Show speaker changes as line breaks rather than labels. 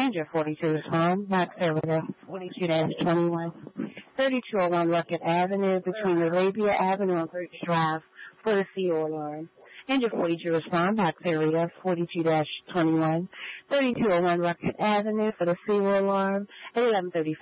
Angel 42 is home, Max area 42-21, 3201 Ruckett Avenue between Arabia Avenue and Birch Drive for the CO alarm. Angel 42 respond, Max area 42-21, 3201 Ruckett Avenue for the CO alarm at 11:35.